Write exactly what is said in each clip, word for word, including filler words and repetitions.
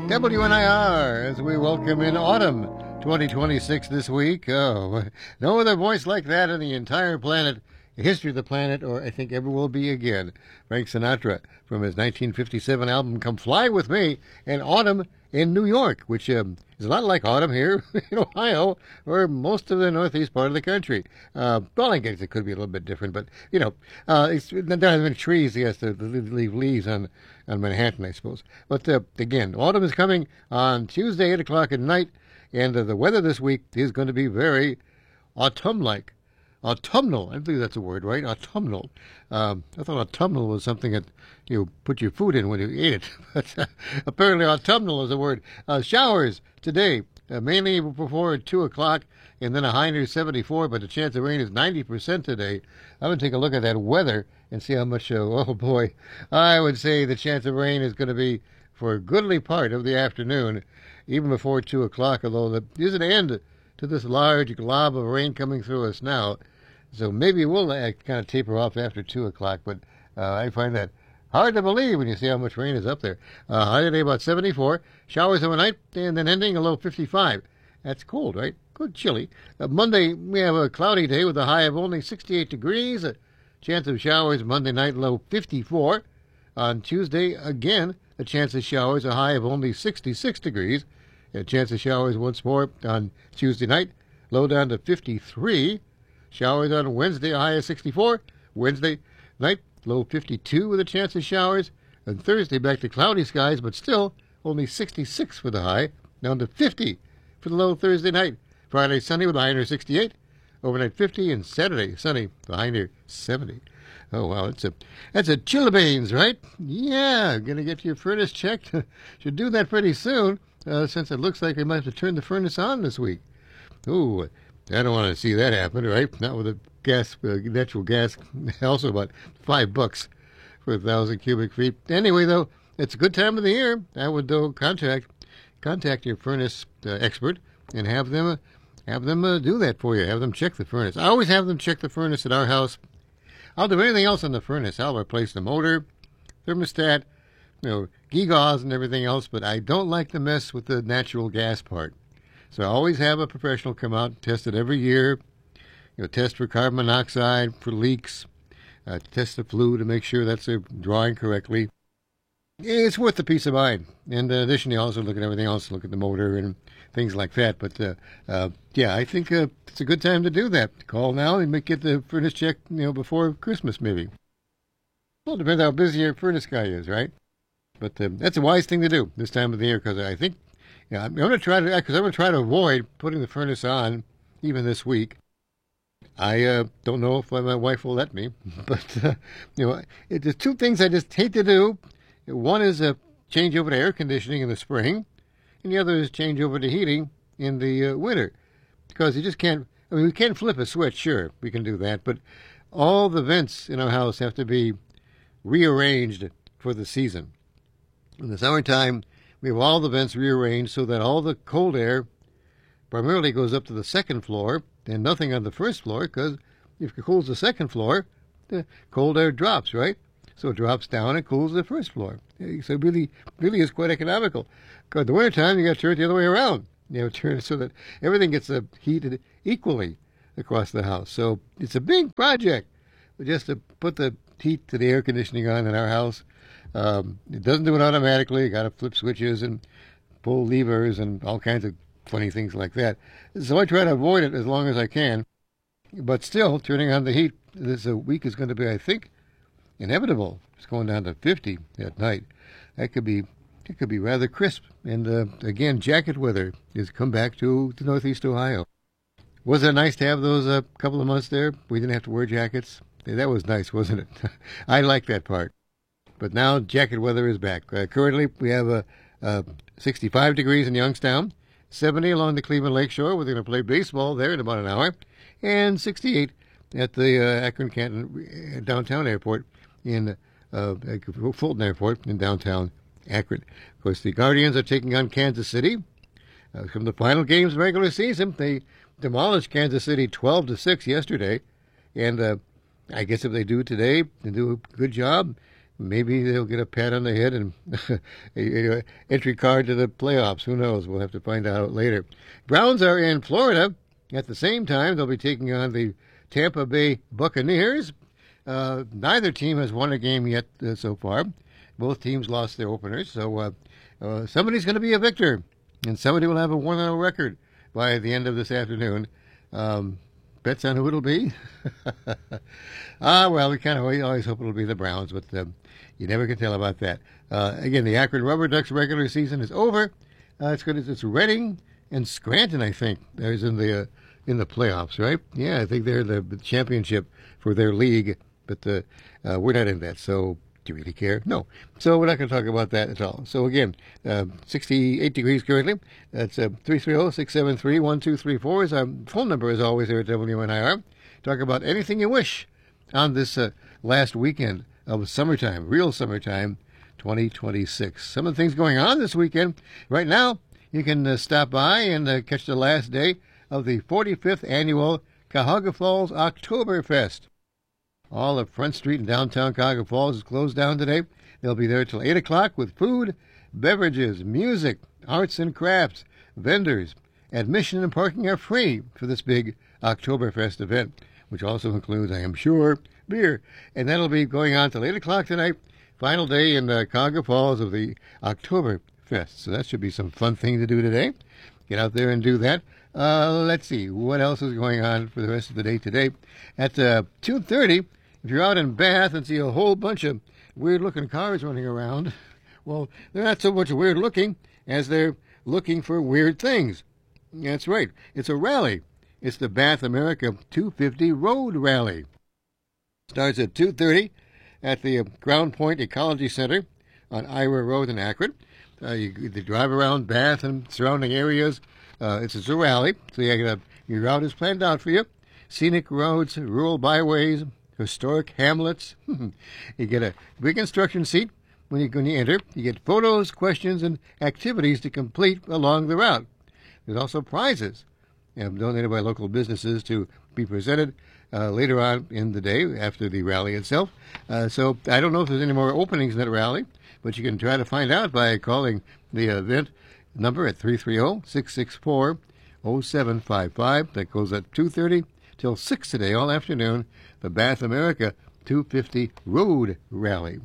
W N I R, as we welcome in autumn twenty twenty-six this week. Oh, no other voice like that in the entire planet, history of the planet, or I think ever will be again. Frank Sinatra from his nineteen fifty-seven album Come Fly With Me, and autumn in New York, which um, is a lot like autumn here in Ohio, or most of the northeast part of the country. Uh, well, I guess it could be a little bit different, but, you know, uh, it's, there haven't been trees, yes, to leave leaves on, on Manhattan, I suppose. But, uh, again, autumn is coming on Tuesday, eight o'clock at night, and uh, the weather this week is going to be very autumn-like. Autumnal, I believe that's a word, right? Autumnal. Um, I thought autumnal was something that you put your food in when you ate it, but uh, apparently autumnal is a word. Uh, showers today, uh, mainly before two o'clock, and then a high near seventy-four, but the chance of rain is ninety percent today. I'm going to take a look at that weather and see how much, uh, oh boy, I would say the chance of rain is going to be for a goodly part of the afternoon, even before two o'clock, although there is an end to this large glob of rain coming through us now. So maybe we'll uh, kind of taper off after two o'clock, but uh, I find that hard to believe when you see how much rain is up there. Uh, high today about seventy-four, showers overnight, and then ending a low fifty-five. That's cold, right? Good chilly. Uh, Monday, we have a cloudy day with a high of only sixty-eight degrees. A chance of showers Monday night, low fifty-four. On Tuesday, again, a chance of showers, a high of only sixty-six degrees. A chance of showers once more on Tuesday night, low down to fifty-three. Showers on Wednesday, a high of sixty-four. Wednesday night, low fifty-two with a chance of showers. And Thursday, back to cloudy skies, but still only sixty-six for the high, down to fifty for the low Thursday night. Friday, sunny with a high near sixty-eight. Overnight fifty, and Saturday, sunny, the high near seventy. Oh, wow, that's a, that's a chillibanes, right? Yeah, gonna get your furnace checked. Should do that pretty soon. Uh, since it looks like we might have to turn the furnace on this week. Ooh, I don't want to see that happen, right? Not with a gas, uh, natural gas, also about five bucks for a thousand cubic feet. Anyway, though, it's a good time of the year. I would, though, contact contact your furnace uh, expert and have them uh, have them uh, do that for you. Have them check the furnace. I always have them check the furnace at our house. I'll do anything else on the furnace. I'll replace the motor, thermostat, you know, gewgaws and everything else, but I don't like to mess with the natural gas part. So I always have a professional come out and test it every year. You know, test for carbon monoxide, for leaks, uh, test the flue to make sure that's uh, drawing correctly. It's worth the peace of mind. And uh, additionally, also look at everything else, look at the motor and things like that. But uh, uh, yeah, I think uh, it's a good time to do that. Call now and get the furnace checked, you know, before Christmas maybe. Well, it depends how busy your furnace guy is, right? But uh, that's a wise thing to do this time of the year, because I think, yeah, I'm going to try to, because I'm going to try to avoid putting the furnace on even this week. I uh, don't know if my wife will let me, but uh, you know, it, there's two things I just hate to do. One is a change over to air conditioning in the spring, and the other is change over to heating in the uh, winter, because you just can't. I mean, we can flip a switch, sure, we can do that, but all the vents in our house have to be rearranged for the season. In the summertime, we have all the vents rearranged so that all the cold air primarily goes up to the second floor and nothing on the first floor, because if it cools the second floor, the cold air drops, right? So it drops down and cools the first floor. So it really, really is quite economical. Because in the wintertime, you got to turn it the other way around. You know, turn it so that everything gets uh, heated equally across the house. So it's a big project just to put the heat to the air conditioning on in our house. Um, it doesn't do it automatically. You got to flip switches and pull levers and all kinds of funny things like that. So I try to avoid it as long as I can. But still, turning on the heat this uh, week is going to be, I think, inevitable. It's going down to fifty at night. That could be, it could be rather crisp. And uh, again, jacket weather has come back to, to Northeast Ohio. Was it nice to have those uh, couple of months there? We didn't have to wear jackets. Yeah, that was nice, wasn't it? I like that part. But now jacket weather is back. Uh, currently, we have a uh, uh, sixty-five degrees in Youngstown, seventy along the Cleveland Lakeshore. We're going to play baseball there in about an hour, and sixty-eight at the uh, Akron-Canton downtown airport in uh, Fulton Airport in downtown Akron. Of course, the Guardians are taking on Kansas City. Uh, from the final games of the regular season, they demolished Kansas City twelve to six yesterday, and uh, I guess if they do today, they do a good job, maybe they'll get a pat on the head and a, a entry card to the playoffs. Who knows? We'll have to find out later. Browns are in Florida. At the same time, they'll be taking on the Tampa Bay Buccaneers. Uh, neither team has won a game yet uh, so far. Both teams lost their openers, so uh, uh, somebody's going to be a victor, and somebody will have a one oh record by the end of this afternoon. Um, bets on who it'll be? ah, well, we kind of always hope it'll be the Browns, but uh, you never can tell about that. Uh, again, the Akron Rubber Ducks regular season is over. Uh, it's good. It's Reading and Scranton, I think, is in the uh, in the playoffs, right? Yeah, I think they're the championship for their league, but uh, uh, we're not in that, so do you really care? No. So we're not going to talk about that at all. So again, uh, sixty-eight degrees currently. That's uh, three three zero, six seven three, one two three four is our phone number, as always, here at W N I R. Talk about anything you wish on this uh, last weekend of summertime, real summertime, twenty twenty-six. Some of the things going on this weekend. Right now, you can uh, stop by and uh, catch the last day of the forty-fifth annual Cuyahoga Falls Oktoberfest. All of Front Street in downtown Cuyahoga Falls is closed down today. They'll be there till eight o'clock with food, beverages, music, arts and crafts, vendors. Admission and parking are free for this big Oktoberfest event, which also includes, I am sure, beer. And that'll be going on till eight o'clock tonight. Final day in uh, Cuyahoga Falls of the Oktoberfest. So that should be some fun thing to do today. Get out there and do that. Uh, let's see, what else is going on for the rest of the day today. At uh, two thirty, if you're out in Bath and see a whole bunch of weird-looking cars running around, well, they're not so much weird-looking as they're looking for weird things. That's right. It's a rally. It's the Bath America two fifty Road Rally. Starts at two thirty at the Ground Point Ecology Center on Ira Road in Akron. Uh, you, you drive around Bath and surrounding areas. Uh, it's, it's a rally, so you get a, your route is planned out for you. Scenic roads, rural byways, historic hamlets. You get a big instruction sheet when you, when you enter. You get photos, questions, and activities to complete along the route. There's also prizes uh, donated by local businesses to be presented uh, later on in the day after the rally itself. Uh, so I don't know if there's any more openings in that rally, but you can try to find out by calling the event number at three three zero, six six four, zero seven five five. That goes at two thirty till six today, all afternoon. The Bath America two fifty Road Rally.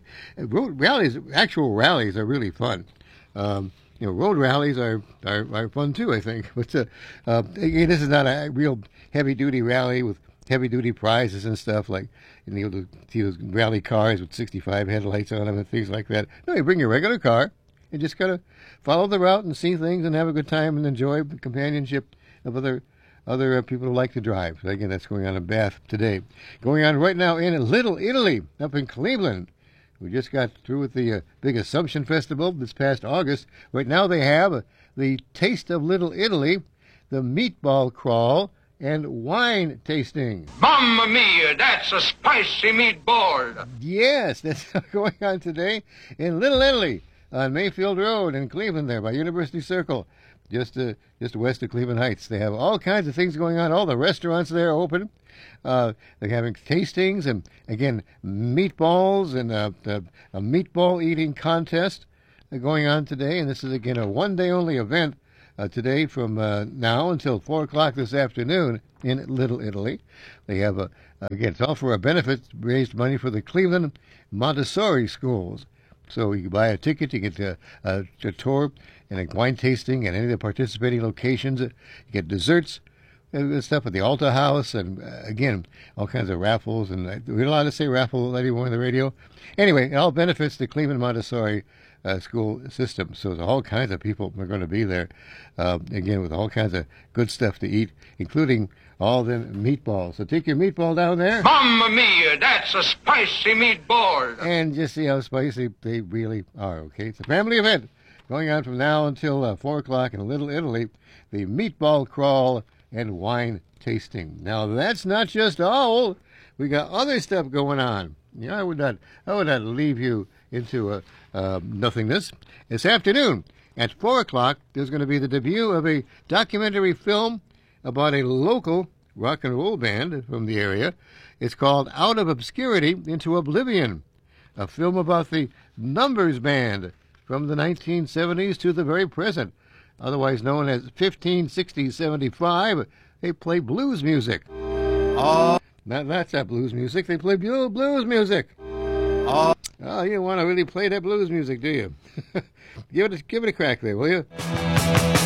Road rallies, actual rallies are really fun. Um, you know, road rallies are, are, are fun too, I think. But uh, uh, again, this is not a real heavy-duty rally with heavy-duty prizes and stuff like, you know, see those rally cars with sixty-five headlights on them and things like that. No, you bring your regular car and just gotta follow the route and see things and have a good time and enjoy the companionship of other other uh, people who like to drive. So again, that's going on in Bath today. Going on right now in Little Italy, up in Cleveland. We just got through with the uh, big Assumption Festival this past August. Right now they have uh, the Taste of Little Italy, the Meatball Crawl, and wine tasting. Mamma mia, that's a spicy meatball. Yes, that's going on today in Little Italy on Mayfield Road in Cleveland there by University Circle, just uh, just west of Cleveland Heights. They have all kinds of things going on. All the restaurants there are open. Uh, they're having tastings and, again, meatballs and uh, a, a meatball eating contest going on today. And this is, again, a one-day-only event uh, today from uh, now until four o'clock this afternoon in Little Italy. They have, a, again, it's all for a benefit, raised money for the Cleveland Montessori schools. So you can buy a ticket, you get a, a, a tour and a wine tasting at any of the participating locations. You get desserts and stuff at the Alta House, and uh, again, all kinds of raffles. And uh, we're allowed to say raffle anymore on the radio. Anyway, it all benefits the Cleveland Montessori uh, school system. So there's all kinds of people are going to be there, uh, again, with all kinds of good stuff to eat, including all them meatballs. So take your meatball down there. Mamma mia, that's a spicy meatball. And just see how spicy they really are, okay? It's a family event going on from now until uh, four o'clock in Little Italy, the Meatball Crawl and wine tasting. Now, that's not just all. We got other stuff going on. Yeah, I would not, I would not leave you into a, uh, nothingness. This afternoon at four o'clock, there's going to be the debut of a documentary film about a local rock and roll band from the area. It's called Out of Obscurity into Oblivion. a film about the Numbers Band from the nineteen seventies to the very present, otherwise known as fifteen sixty seventy-five. They play blues music. Oh. Now, that's that blues music. They play blu- blues music. Oh. Oh, you want to really play that blues music, do you? give it a, give it a crack there, will you?